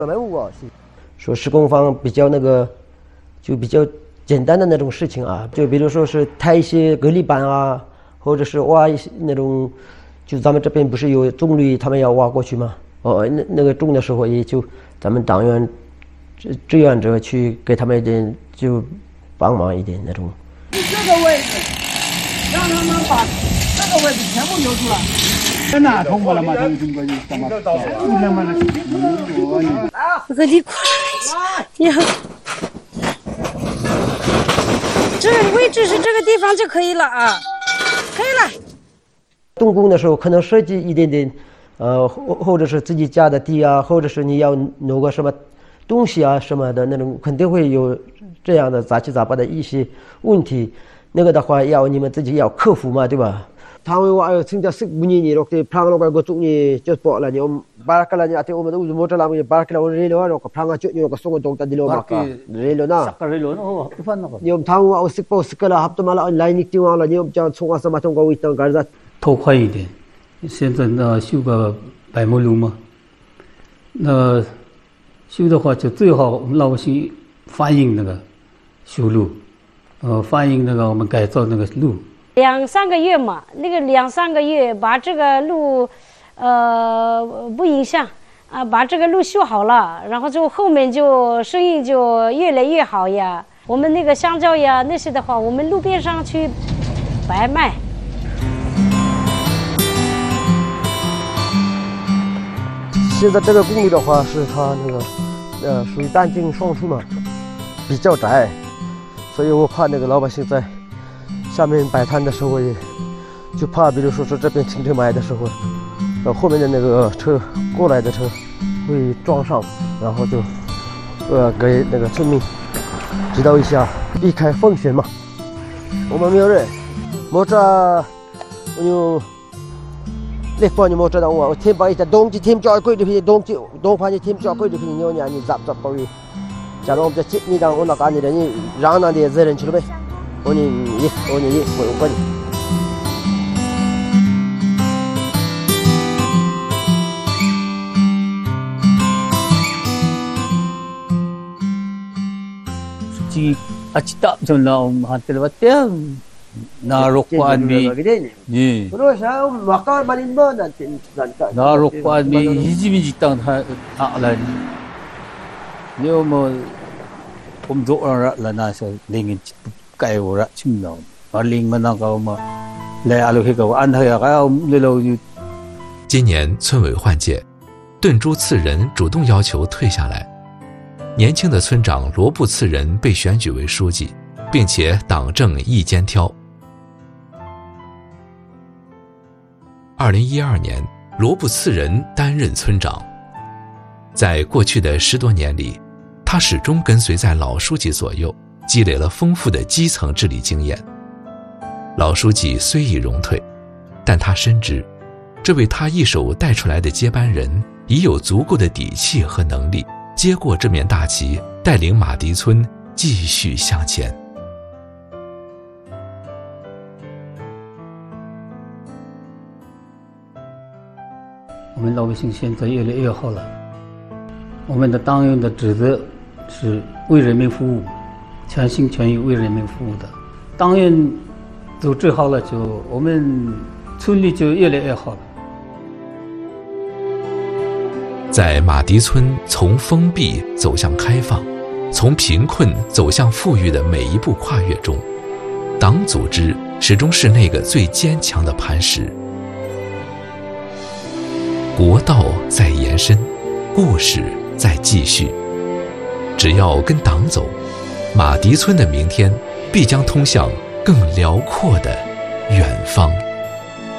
说施工方比较就比较简单的那种事情啊，就比如说是抬一些隔离板啊，或者是挖一些那种，就咱们这边不是有重率，他们要挖过去吗？那个重的时候，也就咱们党员志愿者去给他们一点就帮忙一点那种。 这个位置，让他们把这个位置全部留出来。真的通过了吗？他们通过就干嘛？ 我给你过来，你好。这个位置是这个地方就可以了啊，可以了。 动工的时候可能设计一点点，或者是自己家的地啊，或者是你要弄个什么东西啊什么的那种，肯定会有这样的杂七杂八的一些问题。那个的话要你们自己要克服嘛，对吧？당외와 진짜 식분이 이렇게 프랑으로 걸고 쪽니 저 뽀라니 바라칼라니 아테 오면 우즈 모텔라미 바라칼라 오레로와 놓고 프랑아 쪽니 놓고 쏘고 동다 딜로마까 레로나 사카레로나 이판나가 님 당외와 식보 스컬라 합도말라 온라인 익팅와라 님 저 총아서 마통 거고 있던 가르자 头快一点，现在呢修个百亩路嘛，那修的话就最好我们老百姓反映那个修路，反映那个我们改造那个路。 2、3个月嘛，那个2、3个月把这个路，不影响啊，把这个路修好了，然后就后面就生意就越来越好呀。我们那个香蕉呀那些的话，我们路边上去白卖。 现在这个公路的话，是它那个属于单径双处嘛，比较窄，所以我怕那个老百姓在下面摆摊的时候也就怕，比如说是这边停车买的时候，后面的那个车过来的车会撞上，然后就给那个村民指导一下，避开风险嘛。我们没有人，我这我就那帮你莫知道我添把一点东西添加贵的皮东西东盘你添加贵的皮牛呢你杂高于，假如我们这你当我那干的你让那的责任去了呗。我管你。 Ji acita jona hatil batem narokwan mi ni maka malin mo natin narokwan mi hijimi jitang ala nếu màผมdỗ ra là na sẽ lên cái ora chim nào mà linh mà那个嘛来阿鲁黑个安他呀还要lâu就。 今年村委换届，顿珠次仁主动要求退下来。年轻的村长罗布次仁被选举为书记，并且党政一肩挑。2012年，罗布次仁担任村长。在过去的10多年里，他始终跟随在老书记左右，积累了丰富的基层治理经验。老书记虽已荣退，但他深知，这位他一手带出来的接班人已有足够的底气和能力，接过这面大旗，带领马蹄村继续向前。 我们老百姓现在越来越好了，我们的党员的职责是为人民服务，全心全意为人民服务的。党员都治好了，就我们村里就越来越好了。 在马蹄村从封闭走向开放，从贫困走向富裕的每一步跨越中，党组织始终是那个最坚强的磐石。国道在延伸，故事在继续。只要跟党走，马蹄村的明天必将通向更辽阔的远方。